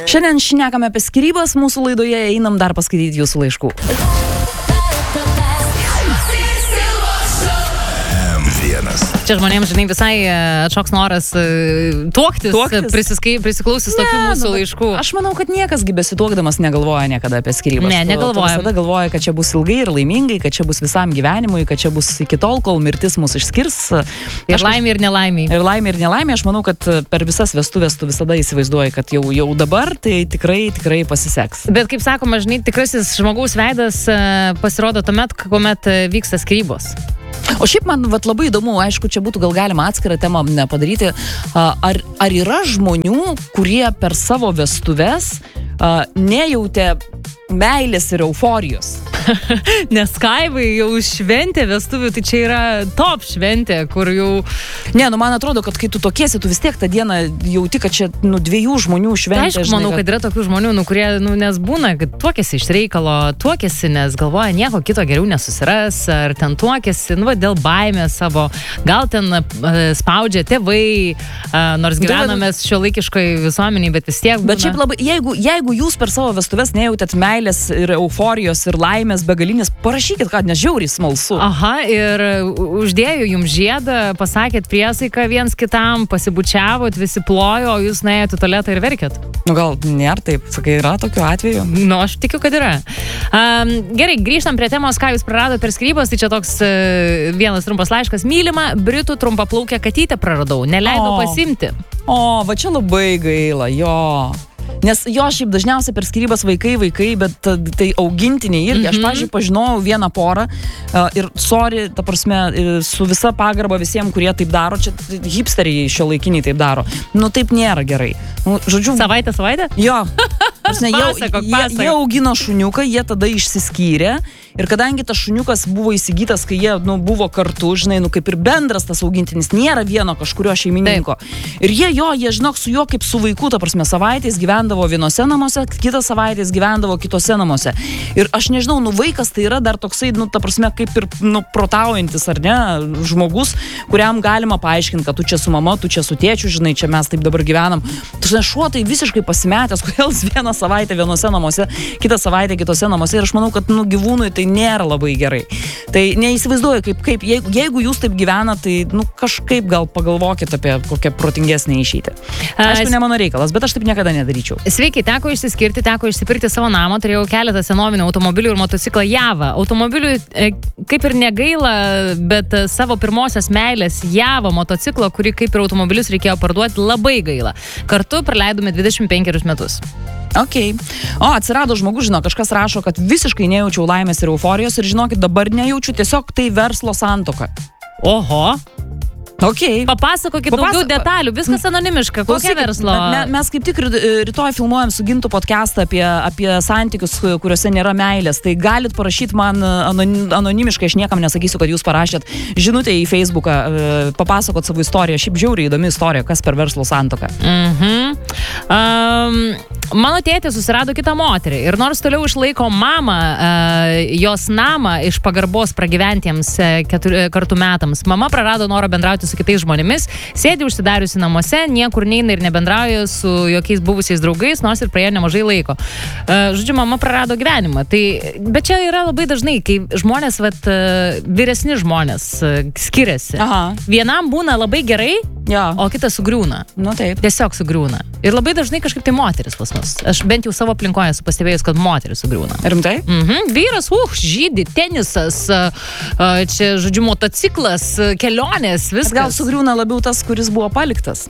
Šiandien šnekame apie skyrybas, mūsų laidoje einam dar paskaityti jūsų laiškų. Čia žmonėms, žinai, visai atšoks noras tuoktis? Prisiklausis tokių mūsų laiškų. Aš manau, kad niekas besituokdamas negalvoja niekada apie skyrybas. Ne, negalvoja. Visada galvoja, kad čia bus ilgai ir laimingai, kad čia bus visam gyvenimui, kad čia bus iki tol, kol mirtis mus išskirs. Ir laimė ir nelaimė. Ir laimė ir nelaimė. Aš manau, kad per visas vestuvės tu visada įsivaizduoji, kad jau dabar tai tikrai pasiseks. Bet kaip sakoma, žinai, tikrasis žmogaus veidas pasirodo tuomet, kuomet vyksta skyrybos. O šiaip man labai įdomu, aišku, čia būtų gal galima atskirą temą padaryti, ar yra žmonių, kurie per savo vestuves nejautė meilės ir euforijos. Nes kaivai jau šventė vestuvių, tai čia yra top šventė, kur jau... Ne, man atrodo, kad kai tu tokiesi, tu vis tiek tą dieną jauti, kad čia dviejų žmonių šventė. Tai aišku, manau, kad yra tokių žmonių, kurie, nes būna, kad tuokėsi iš reikalo, tuokėsi, nes galvoja, nieko kito geriau nesusiras, ar ten tuokėsi, dėl baimės savo, gal ten spaudžia tėvai, nors gyvename šiuolaikiškoje visuomenėje, bet vis tiek būna. Bet šiaip labai, jeigu jūs per savo vestuves nejautėt meilės ir euforijos ir laimės begalinės, parašykit, kad nes žiauriai smalsu. Aha, ir uždėjau jums žiedą, pasakėt priesaiką viens kitam, pasibučiavot, visi plojo, o jūs nuėjote į tualetą ir verkėt. Gal nėra taip, sakai, yra tokių atvejų? Aš tikiu, kad yra. Gerai, grįžtam prie temos, ką jūs praradote per skyrybas, tai čia toks vienas trumpas laiškas. Mylima Britų trumpaplaukę katytę praradau, neleido pasimti. Va čia labai gaila, jo. Nes jo šiaip dažniausiai per skyrybas vaikai, bet tai augintiniai irgi. Aš, pavyzdžiui, pažinojau vieną porą ir sorry, ta prasme, su visa pagarba visiems, kurie taip daro, čia hipsteriai šiuolaikiniai taip daro. Taip nėra gerai. Žodžiu, Savaitę? Jo. Jie augino šuniuką, jie tada išsiskyrė. Ir kadangi tas šuniukas buvo įsigytas, kai jie buvo kartu, žinai, kaip ir bendras tas augintinis, nėra vieno kažkurio šeimininko. Ir jie, žinok, su juo kaip su vaiku, ta prasme, savaitės gyvendavo vienose namuose, kitą savaitės gyvendavo kitose namuose. Ir aš nežinau, vaikas tai yra dar toksai, ta prasme, kaip ir protaujantis, ar ne, žmogus, kuriam galima paaiškinti, kad tu čia su mama, tu čia su tėčiu, žinai, čia mes taip dabar gyvenam. Šuo tai visiškai pasimetęs, kodėl vieną savaitę vienose namuose, kitą savaitę kitose namuose. Ir aš manau, kad gyvūnui tai nėra labai gerai. Tai neįsivaizduoju, kaip jeigu jūs taip gyvenat, tai kažkaip gal pagalvokit apie kokią protingesnę išeitį. Aišku, ne mano reikalas, bet aš taip niekada nedaryčiau. Sveiki, teko išsiskirti, teko išsipirkti savo namą, turėjau keletą senovinių automobilių ir motociklą Java. Automobilių kaip ir negaila, bet savo pirmosios meilės Java motociklo, kurį kaip ir automobilius reikėjo parduoti, labai gaila. Kartu praleidome 25 metus. Ok. Atsirado žmogus, kažkas rašo, kad visiškai nejaučiau laimės ir euforijos ir žinokit, dabar nejaučiu, tiesiog tai verslo santuoka. Oho. Okay. Papasakokit daugiau detalių, viskas anonimiška, kokia verslo? Mes kaip tik rytoj filmuojam su Gintu podcastą apie santykius, kuriuose nėra meilės. Tai galit parašyti man anonimiškai, aš niekam nesakysiu, kad jūs parašėt žinutę į Facebooką, papasakot savo istoriją. Šiaip žiauriai įdomi istorija, kas per verslo santuoką. Mano tėtė susirado kitą moterį ir nors toliau išlaiko mamą, jos namą iš pagarbos pragyventiems kartų metams, mama prarado norą bendrauti su kitais žmonėmis, sėdi užsidariusi namuose, niekur neina ir nebendrauja su jokiais buvusiais draugais, nors ir praėjo nemažai laiko. Žodžiu, mama prarado gyvenimą. Bet čia yra labai dažnai, kai žmonės, vyresni žmonės skiriasi. Aha. Vienam būna labai gerai, o kitas sugriūna. Taip. Tiesiog sugriūna. Ir labai dažnai kažkaip tai moteris pas mus. Aš bent jau savo aplinkoje esu pastebėjus, kad moteris sugriūna. Rimtai? Vyras, žydi, tenisas, čia, žodžiu, motociklas, kelionės, viskas. Gal sugriūna labiau tas, kuris buvo paliktas?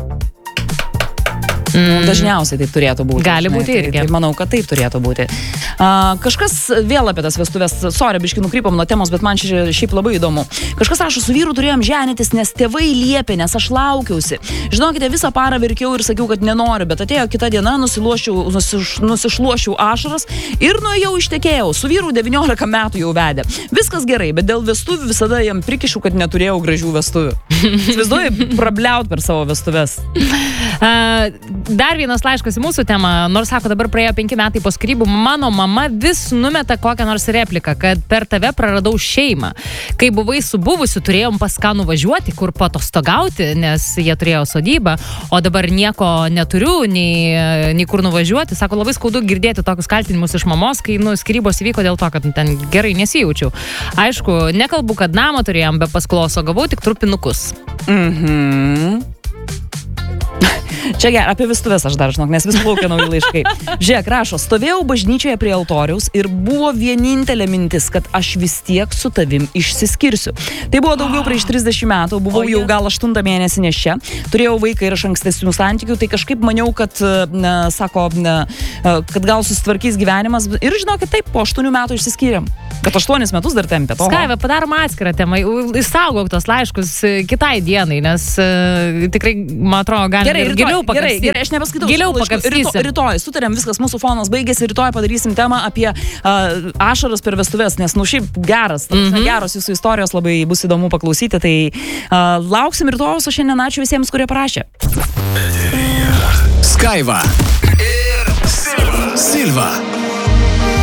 Dažniausiai taip turėtų būti. Gali būti irgi. Tai manau, kad taip turėtų būti. Kažkas vėl apie tas vestuvės, sorry, biškį nukrypom nuo temos, bet man šiaip labai įdomu. Kažkas rašo, su vyru turėjom ženytis, nes tėvai liepė, nes aš laukiausi. Žinokite, visą parą verkiau ir sakiau, kad nenoriu, bet atėjo kita diena, nusišluošiau ašaras ir nuėjau ištekėjau. Su vyru 19 metų jau vedė. Viskas gerai, bet dėl vestuvių visada jam prikišu, kad neturėjau gražių vestuvių. Įsivaizduoju, prabliaut per savo vestuves. dar vienas laiškas į mūsų temą, nors sako, dabar praėjo 5 metai po skyrybų, mano mama vis numeta kokią nors repliką, kad per tave praradau šeimą. Kai buvai su buvusiu, turėjom pas ką nuvažiuoti, kur patostogauti, nes jie turėjo sodybą, o dabar nieko neturiu, nei kur nuvažiuoti. Sako, labai skaudu girdėti tokius kaltinimus iš mamos, kai skyrybos įvyko dėl to, kad ten gerai nesijaučiau. Aišku, nekalbu, kad namą turėjom be paskolos, o gavau tik trupinukus. Čia gerai, apie vestuvės aš dar žinok, nes vis plaukia nauji laiškai. Žiūrėk, rašo, stovėjau bažnyčioje prie altoriaus ir buvo vienintelė mintis, kad aš vis tiek su tavim išsiskirsiu. Tai buvo daugiau prieš 30 metų, buvau jau gal 8 mėnesį neščia, turėjau vaiką ir iš ankstesnių santykių, tai kažkaip maniau, kad, kad gal susitvarkys gyvenimas ir žinokit, taip, po 8 metų išsiskyrėm. Kad 8 metus dar tempė. Skaiva, padarom atskirą temą, išsaugok tos laiškus kitai dienai, nes tikrai, man atrodo, galime giliau pakapstyti. Gerai, aš nepaskaitau. Giliau pakapstysim. Rytoj, sutarėm, viskas, mūsų fonas baigėsi, rytoj padarysim temą apie ašaras per vestuves, nes, šiaip geras, geros jūsų istorijos, labai bus įdomu paklausyti, tai lauksim rytojus, o šiandien ačiū visiems, kurie parašė. Skaiva.